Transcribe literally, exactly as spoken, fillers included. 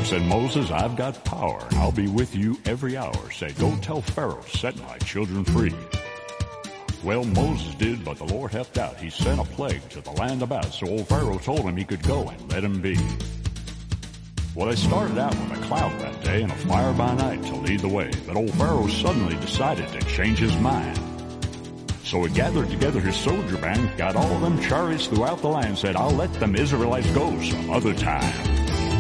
Said Moses, I've got power, and I'll be with you every hour. Say, go tell Pharaoh, set my children free. Well, Moses did, but the Lord helped out. He sent a plague to the land about, so old Pharaoh told him he could go and let him be. Well, they started out with a cloud that day and a fire by night to lead the way. But old Pharaoh suddenly decided to change his mind. So he gathered together his soldier band, got all of them chariots throughout the land, said, I'll let them Israelites go some other time.